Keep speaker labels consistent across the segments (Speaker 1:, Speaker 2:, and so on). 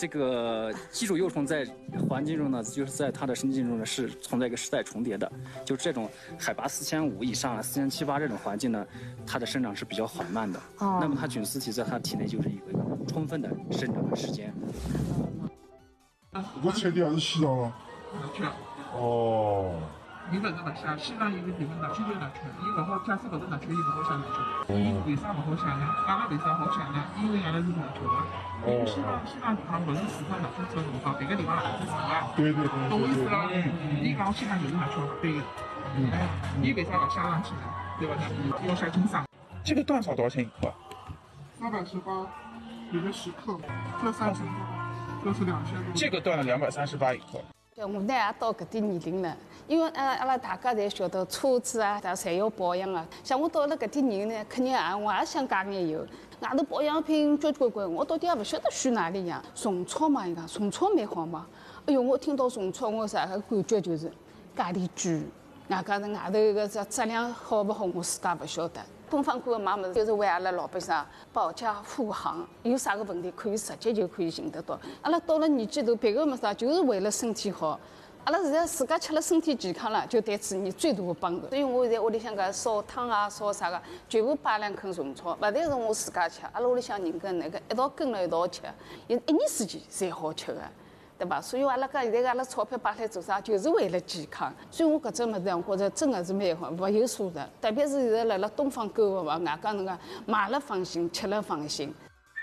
Speaker 1: 这个寄主幼虫在环境中呢，就是在它的生境中呢是存在一个世代重叠的。就这种海拔4500以上、4700这种环境呢，它的生长是比较缓慢的。哦。那么它菌丝体在它体内就是一个充分的生长的时间。
Speaker 2: 我前天还是洗澡了。哦。
Speaker 3: 你汶着拿下，西南有个地方拿起就拿去，伊不好，假设搿个拿去，伊不好下拿去。伊为啥不好下呢？阿拉为啥好下呢？因为阿拉是农村嘛。因为西南地方不是市场拿出这种高，别个地方拿出是吧？
Speaker 2: 对。
Speaker 3: 懂意思了？你讲西南就是拿出对的。你为啥要下上去呢？对吧？要下中上。这个断草多少钱一克？318，有个10克，这30克，这是2000多。这个断了238一克。
Speaker 4: 我呢也到搿点年龄了，因为阿拉大家侪晓得车子啊，侪要保养啊。像我到了搿点年龄呢，肯定我也想加眼油。外头保养品交关，我到底也勿晓得选哪里呀。虫草嘛，伊讲虫草蛮好嘛。哎哟，我听到虫草，我啥个感觉就是价钿贵，外加是外头个质量好勿好，我自家勿晓得。东方馆买物事就是为阿拉老百姓保驾护航，有啥个问题可以直接就可以寻得到。阿拉到了年纪头，别个么啥就是为了身体好。阿拉现在自家吃了身体健康了，就对自己最大的帮助。所以我现在屋里向搿烧汤啊、烧啥个，全部摆2坑虫草，勿但是我自家吃，阿拉屋里向人跟那个一道跟了一道吃，一年四季侪好吃个。对吧？所以阿拉讲现在阿拉钞票摆来做啥，就是为了健康。所以我搿只物事，我觉着真的是蛮好，物有所值。特别是现在辣东方购物嘛，外加那个买了放心，吃了放心。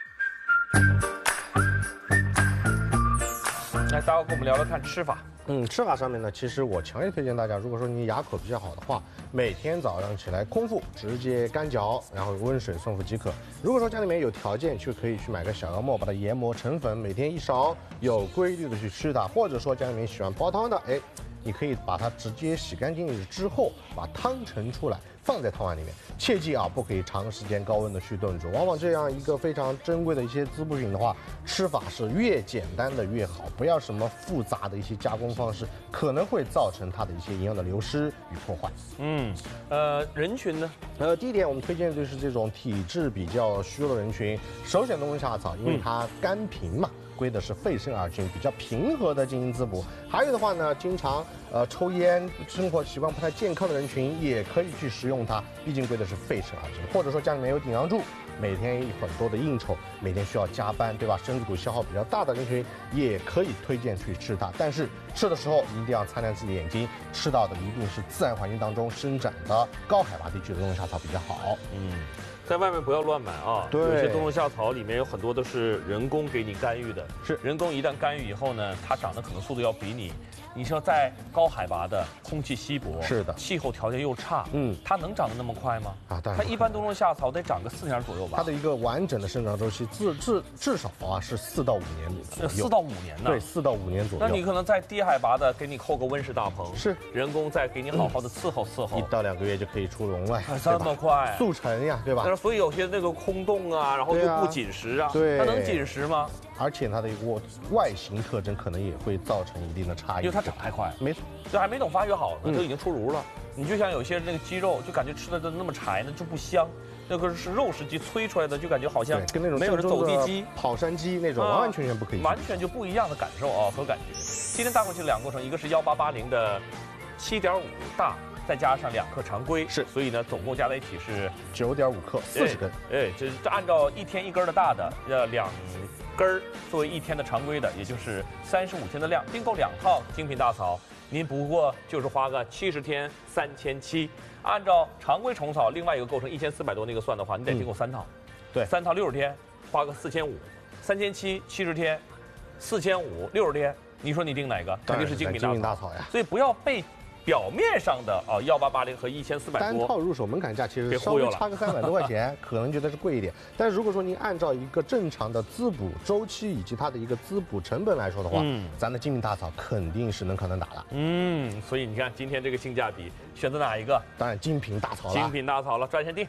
Speaker 5: 来，大家跟我们聊聊看吃法。
Speaker 6: 吃法上面呢，其实我强烈推荐大家，如果说你牙口比较好的话，每天早上起来空腹直接干嚼，然后温水送服即可。如果说家里面有条件，就可以去买个小药末，把它研磨成粉，每天1勺，有规律的去吃它。或者说家里面喜欢煲汤的，你可以把它直接洗干净之后，把汤盛出来，放在汤碗里面。切记啊，不可以长时间高温的去炖煮。往往这样一个非常珍贵的一些滋补品的话，吃法是越简单的越好，不要什么复杂的一些加工方式，可能会造成它的一些营养的流失与破坏。
Speaker 5: 人群呢？
Speaker 6: 第一点我们推荐的就是这种体质比较虚弱的人群，首选冬虫夏草，因为它甘平嘛。归的是肺肾二菌，比较平和的进行滋补。还有的话呢，经常抽烟、生活习惯不太健康的人群也可以去食用它，毕竟归的是肺肾二菌。或者说家里面有顶梁柱，每天很多的应酬，每天需要加班，对吧？身子骨消耗比较大的人群也可以推荐去吃它。但是吃的时候一定要擦亮自己的眼睛，吃到的一定是自然环境当中生长的高海拔地区的冬虫夏草比较好。
Speaker 5: 在外面不要乱买啊！
Speaker 6: 对，
Speaker 5: 有些冬虫夏草里面有很多都是人工给你干预的，
Speaker 6: 是
Speaker 5: 人工一旦干预以后呢，它长得可能速度要比你说在高海拔的空气稀薄，
Speaker 6: 是的，
Speaker 5: 气候条件又差，它能长得那么快吗？
Speaker 6: 当然，
Speaker 5: 它一般冬虫夏草得长个4年左右吧。
Speaker 6: 它的一个完整的生长周期至少是4到5年
Speaker 5: 4到5年呢？
Speaker 6: 对，4到5年左右。
Speaker 5: 那你可能在低海拔的给你扣个温室大棚，
Speaker 6: 是
Speaker 5: 人工再给你好好的伺候伺候，1
Speaker 6: 到2个月就可以出笼了，
Speaker 5: 这么快，
Speaker 6: 速成呀，对吧？
Speaker 5: 所以有些那个空洞啊，然后又不紧实啊，
Speaker 6: 对，
Speaker 5: 它能紧实吗？
Speaker 6: 而且它的一个外形特征可能也会造成一定的差异，
Speaker 5: 因为它长太快，
Speaker 6: 没错，
Speaker 5: 这还没等发育好呢，就已经出炉了。你就像有些那个鸡肉，就感觉吃的那么柴呢，就不香。那个是肉食鸡催出来的，就感觉好像
Speaker 6: 跟那种
Speaker 5: 没有人走地鸡、
Speaker 6: 跑山鸡那种完完全全不可以，
Speaker 5: 完全就不一样的感受啊和感觉。今天带过去2个过程，一个是1880的7.5大。再加上2克常规，
Speaker 6: 是，
Speaker 5: 所以呢，总共加在一起是
Speaker 6: 9.5克，40根。
Speaker 5: 这按照1天1根的大的，2根作为1天的常规的，也就是35天的量，订购2套精品大草，您不过就是花个70天3700。按照常规虫草另外一个构成1400多那个算的话，你得订购3套，
Speaker 6: 对
Speaker 5: ，3套60天，花个4500，3700 70天，4500 60天，你说你订哪个？肯定是精品大草
Speaker 6: 呀。
Speaker 5: 所以不要被表面上的1880和1400多
Speaker 6: 单套入手门槛价其实稍微差个300多块钱，可能觉得是贵一点。但是如果说您按照一个正常的滋补周期以及它的一个滋补成本来说的话，咱的精品大草肯定是能扛能打的。
Speaker 5: 所以你看今天这个性价比，选择哪一个？
Speaker 6: 当然精品大草了。
Speaker 5: 精品大草了，专线定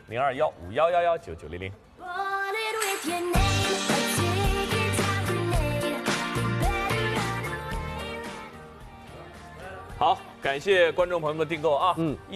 Speaker 5: 0215119900。好， 感谢观众朋友们的订购啊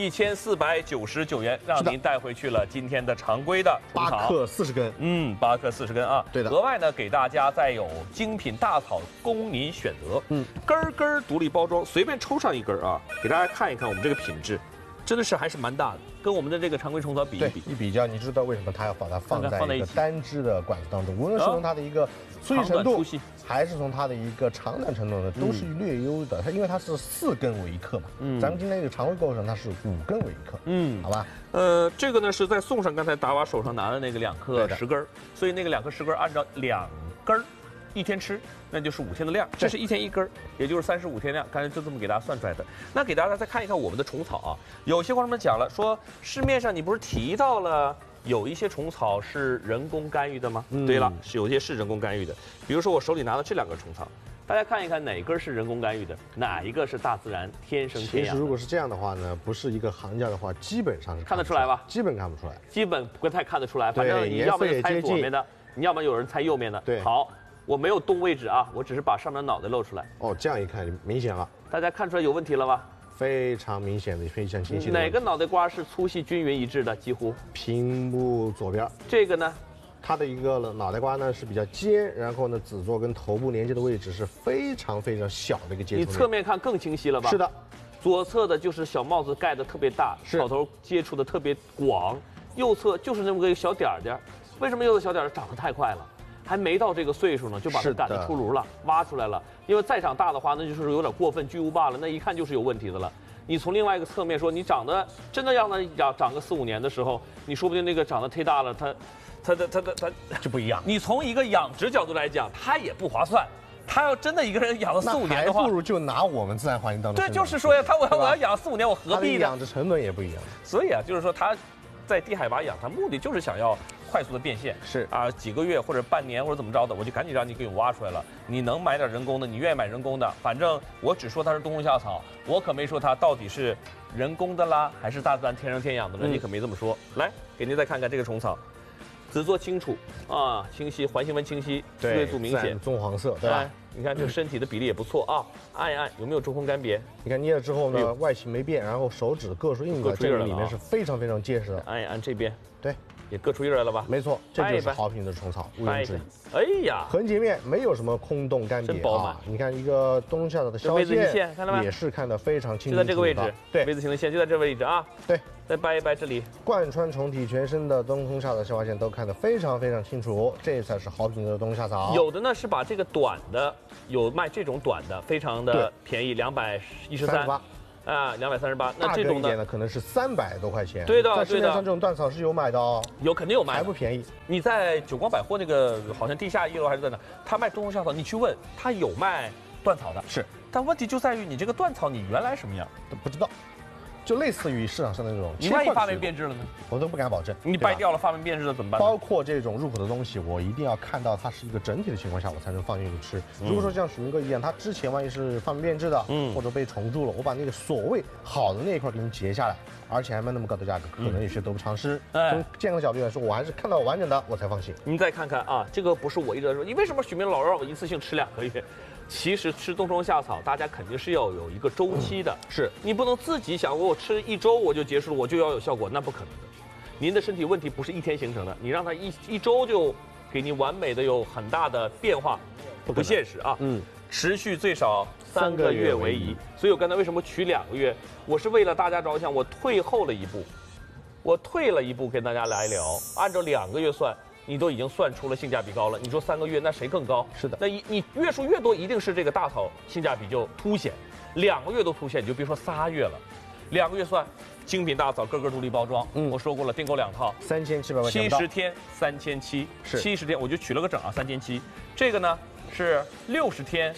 Speaker 5: ，1499元让您带回去了今天的常规的虫草
Speaker 6: 8克40根，
Speaker 5: 8克40根啊，
Speaker 6: 对的。
Speaker 5: 额外呢，给大家再有精品大草供您选择，根根独立包装，随便抽上一根啊，给大家看一看我们这个品质，真的是还是蛮大的，跟我们的这个常规虫草比一比，
Speaker 6: 一比较，你知道为什么它要把它放在一个单支的管子当中？无论是从它的一个粗细程度，还是从它的一个长短程度呢，都是略优的。它因为它是4根为1克嘛，咱们今天这个常规构成它是5根为1克，好吧？
Speaker 5: 这个呢是再送上刚才达娃手上拿的那个2克10根，所以那个2克10根按照2根1天吃，那就是5天的量，这是1天1根，也就是35天量。刚才就这么给大家算出来的。那给大家再看一看我们的虫草啊，有些观众们讲了，说市面上你不是提到了有一些虫草是人工干预的吗？对了，是有些是人工干预的，比如说我手里拿的这2个虫草。大家看一看哪根是人工干预的，哪一个是大自然天生天养的？
Speaker 6: 其实如果是这样的话呢，不是一个行家的话，基本上是
Speaker 5: 看得出来吧？
Speaker 6: 基本看不出来，
Speaker 5: 基本不太看得出来。反正你要么就猜左面的，你要么有人猜右面的。
Speaker 6: 对，
Speaker 5: 好，我没有动位置啊，我只是把上面的脑袋露出来。
Speaker 6: 哦，这样一看明显了，
Speaker 5: 大家看出来有问题了吧？
Speaker 6: 非常明显的，非常清晰的。
Speaker 5: 哪个脑袋瓜是粗细均匀一致的？几乎。
Speaker 6: 屏幕左边。
Speaker 5: 这个呢？
Speaker 6: 它的一个脑袋瓜呢是比较尖，然后呢子座跟头部连接的位置是非常非常小的一个接触面。
Speaker 5: 你侧面看更清晰了吧？
Speaker 6: 是的，
Speaker 5: 左侧的就是小帽子盖的特别大，草头接触的特别广，右侧就是那么个小点点。为什么右侧小点长得太快了？还没到这个岁数呢，就把它赶得出炉了，挖出来了。因为再长大的话，那就是有点过分巨无霸了，那一看就是有问题的了。你从另外一个侧面说，你长得真的让它长个4、5年的时候，你说不定那个长得忒大了，它
Speaker 6: 就不一样。
Speaker 5: 你从一个养殖角度来讲，它也不划算。他要真的一个人养了4、5年的话，
Speaker 6: 还不如就拿我们自然环境当中。
Speaker 5: 对，就是说呀，我要养4、5年，我何必呢？
Speaker 6: 养殖成本也不一样。
Speaker 5: 所以啊，就是说他在低海拔养，它目的就是想要快速的变现，
Speaker 6: 是
Speaker 5: 啊，几个月或者半年或者怎么着的，我就赶紧让你给我挖出来了。你能买点人工的，你愿意买人工的，反正我只说它是冬虫夏草，我可没说它到底是人工的啦，还是大自然天生天养的了，你可没这么说。来，给您再看看这个虫草，子座清楚啊，清晰，环形纹清晰，刺锐度明显，
Speaker 6: 棕黄色，对吧？
Speaker 5: 你看这个身体的比例也不错啊，按一按有没有中风干瘪？
Speaker 6: 你看捏了之后呢，外形没变，然后手指各出印子，这个里面是非常非常结实的。
Speaker 5: 按一按这边，
Speaker 6: 对，
Speaker 5: 也各出印来了吧？
Speaker 6: 没错，这就是好品的虫草，毋庸置疑。
Speaker 5: 哎呀，
Speaker 6: 横截面没有什么空洞干瘪啊！你看一个冬虫夏草的消线，
Speaker 5: 看到没？
Speaker 6: 也是看得非常清楚。
Speaker 5: 就在这个位置，
Speaker 6: 对，
Speaker 5: V 字形的线就在这位置啊。
Speaker 6: 对，
Speaker 5: 再掰一掰这里，
Speaker 6: 贯穿虫体全身的冬虫夏草消化线都看得非常非常清楚，这才是好品的冬虫夏草。
Speaker 5: 有的呢是把这个短的，有卖这种短的，非常的便宜，213。啊，238。那这种
Speaker 6: 呢可能是300多块钱。
Speaker 5: 对的，
Speaker 6: 在市面上这种断草是有买的哦，
Speaker 5: 有肯定有卖，
Speaker 6: 还不便宜。
Speaker 5: 你在久光百货那个好像地下1楼还是在哪，他卖冬虫夏草，你去问他有卖断草的，
Speaker 6: 是。
Speaker 5: 但问题就在于你这个断草你原来什么样
Speaker 6: 都不知道。就类似于市场上的那种，
Speaker 5: 你万一发霉变质了呢？
Speaker 6: 我都不敢保证。
Speaker 5: 你掰掉了发霉变质了怎么办？
Speaker 6: 包括这种入口的东西，我一定要看到它是一个整体的情况下，我才能放进去吃。如果说像许明哥一样，它之前万一是发霉变质的，或者被虫蛀了，我把那个所谓好的那一块给你截下来，而且还卖那么高的价格，可能有些得不偿失。从健康角度来说，我还是看到完整的我才放心。
Speaker 5: 您再看看啊，这个不是我一直在说，你为什么许明老让我一次性吃2个月？其实吃冬虫夏草，大家肯定是要有一个周期的，
Speaker 6: 是
Speaker 5: 你不能自己想我吃1周我就结束了，我就要有效果，那不可能的。您的身体问题不是1天形成的，你让它一周就给你完美的有很大的变化，不现实啊。持续最少3个月为宜。所以我刚才为什么取2个月？我是为了大家着想，我退后了一步，我退了一步跟大家来聊，按照2个月算。你都已经算出了性价比高了，你说3个月那谁更高？
Speaker 6: 是的，
Speaker 5: 那你月数越多，一定是这个大草性价比就凸显。2个月都凸显，你就别说3月了，2个月算，精品大草个个独立包装。我说过了，订购2套
Speaker 6: ，3700块钱
Speaker 5: ，70天3700，是70天，我就取了个整啊，3700。这个呢是60天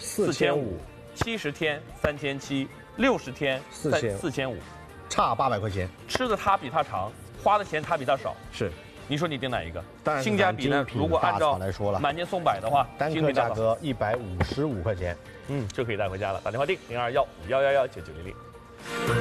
Speaker 5: 4500，70天3700，60天4500，
Speaker 6: 差800块钱。
Speaker 5: 吃的它比它长，花的钱它比它少。
Speaker 6: 是。
Speaker 5: 你说你订哪一个？
Speaker 6: 当然
Speaker 5: 性价比呢？如果按照
Speaker 6: 来说了，
Speaker 5: 满减送100的话，
Speaker 6: 单颗价格155块钱，
Speaker 5: 就可以带回家了。打电话订0215119900。